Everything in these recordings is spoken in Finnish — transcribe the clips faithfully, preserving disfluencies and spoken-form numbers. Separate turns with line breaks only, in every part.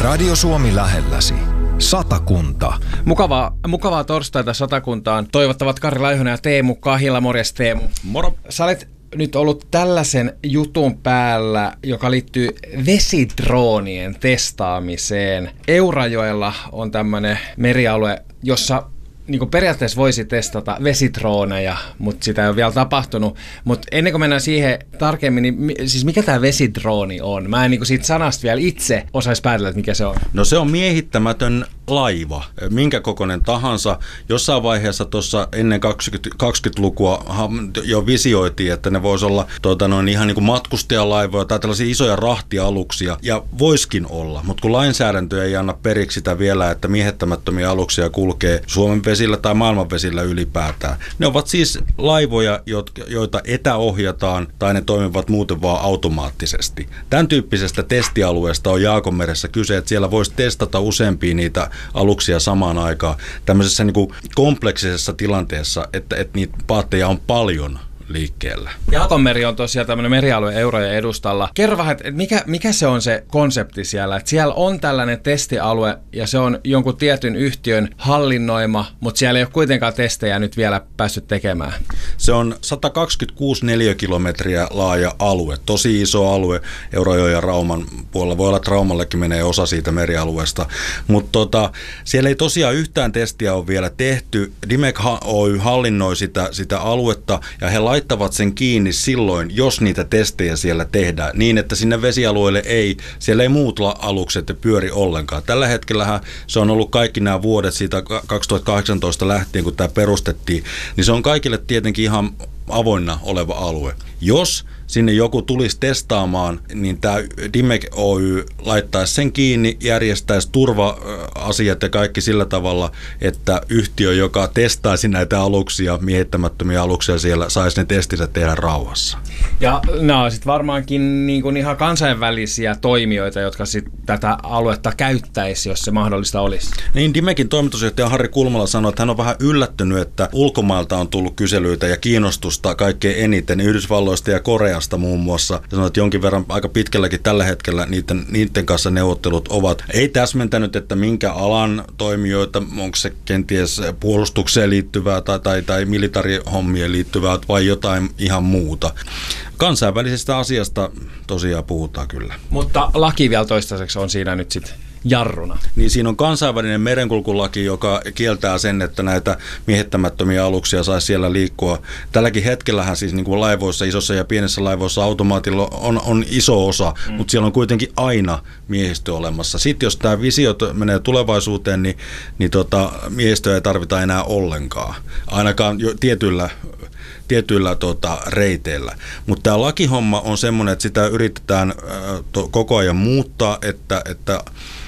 Radio Suomi lähelläsi. Satakunta.
Mukavaa, mukavaa torstaita Satakuntaan. Toivottavat Kari Laihonen ja Teemu Kahila. Morjes Teemu.
Moro.
Sä olet nyt ollut tällaisen jutun päällä, joka liittyy vesidroonien testaamiseen. Eurajoella on tämmöinen merialue, jossa niin kuin periaatteessa voisi testata vesidrooneja, mutta sitä ei ole vielä tapahtunut. Mutta ennen kuin mennään siihen tarkemmin, niin siis mikä tämä vesidrooni on? Mä en niin kuin siitä sanasta vielä itse osaisi päätellä, että mikä se on.
No se on miehittämätön laiva, minkä kokoinen tahansa. Jossain vaiheessa tuossa ennen kaksikymmentälukua jo visioitiin, että ne voisi olla tuota, noin ihan niin kuin matkustajalaivoja tai tällaisia isoja rahtialuksia, ja voiskin olla, mutta kun lainsäädäntö ei anna periksi sitä vielä, että miehittämättömiä aluksia kulkee Suomen vesillä tai maailman vesillä ylipäätään. Ne ovat siis laivoja, joita etäohjataan tai ne toimivat muuten vaan automaattisesti. Tämän tyyppisestä testialueesta on Jaakonmeressä kyse, että siellä voisi testata useampia niitä aluksia samaan aikaan tämmöisessä niin kuin kompleksisessa tilanteessa, että, että niitä paatteja on paljon liikkeellä.
Jaakonmeri on tosiaan tämmöinen merialue eurojen edustalla. Kerro vähän, että mikä, mikä se on se konsepti siellä? Että siellä on tällainen testialue ja se on jonkun tietyn yhtiön hallinnoima, mutta siellä ei ole kuitenkaan testejä nyt vielä päässyt tekemään.
Se on sata kaksikymmentäkuusi neliökilometriä laaja alue, tosi iso alue Eurajoen ja Rauman puolella. Voi olla, että Raumallekin menee osa siitä merialueesta, mutta tota, siellä ei tosiaan yhtään testiä ole vielä tehty. Dimec Oy hallinnoi sitä, sitä aluetta ja he laittavat sen kiinni silloin, jos niitä testejä siellä tehdään, niin että sinne vesialueelle ei, siellä ei muut alukset pyöri ollenkaan. Tällä hetkellähän se on ollut kaikki nämä vuodet siitä kaksituhattakahdeksantoista lähtien, kun tämä perustettiin, niin se on kaikille tietenkin ihan avoinna oleva alue. Jos sinne joku tulisi testaamaan, niin tämä Dimec Oy laittaisi sen kiinni, järjestäisi turva-asiat ja kaikki sillä tavalla, että yhtiö, joka testaisi näitä aluksia, miehittämättömiä aluksia siellä, saisi ne testinsä tehdä rauhassa.
Ja nämä on sitten varmaankin niin kuin ihan kansainvälisiä toimijoita, jotka sitten tätä aluetta käyttäisi, jos se mahdollista olisi.
Niin, Dimecin toimitusjohtaja Harri Kulmala sanoi, että hän on vähän yllättynyt, että ulkomailta on tullut kyselyitä ja kiinnostusta kaikkein eniten Yhdysvalloista ja Koreasta muun muassa. Sanoi, että jonkin verran aika pitkälläkin tällä hetkellä niiden, niiden kanssa neuvottelut ovat. Ei täsmentänyt, että minkä alan toimijoita, onko se kenties puolustukseen liittyvää tai, tai, tai militaarihommien liittyvää vai jotain ihan muuta. Kansainvälisestä asiasta tosiaan puhutaan kyllä.
Mutta laki vielä toistaiseksi on siinä nyt sitten jarruna.
Niin siinä on kansainvälinen merenkulkulaki, joka kieltää sen, että näitä miehittämättömiä aluksia saisi siellä liikkua. Tälläkin hetkellähän siis niin kuin laivoissa, isossa ja pienessä laivoissa automaatilla on, on iso osa, mm. mutta siellä on kuitenkin aina miehistö olemassa. Sitten jos tämä visio menee tulevaisuuteen, niin, niin tota, miehistöä ei tarvita enää ollenkaan. Ainakaan jo tietyllä tietyillä tota, reiteillä. Mutta tämä lakihomma on semmoinen, että sitä yritetään ä, to, koko ajan muuttaa, että, että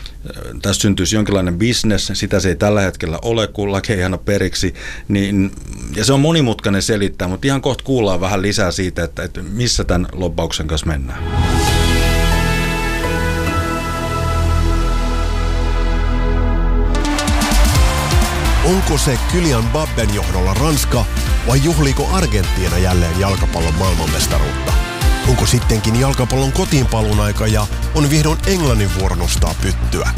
tässä syntyisi jonkinlainen business, sitä se ei tällä hetkellä ole, kun laki ei anna periksi, niin, ja se on monimutkainen selittää, mutta ihan kohta kuullaan vähän lisää siitä, että, että missä tämän lobbauksen kanssa mennään.
Onko se Kylian Mbappen johdolla Ranska vai juhliiko Argentiina jälleen jalkapallon maailmanmestaruutta? Onko sittenkin jalkapallon kotiinpaluun aika ja on vihdoin Englannin vuoro nostaa pyttyä?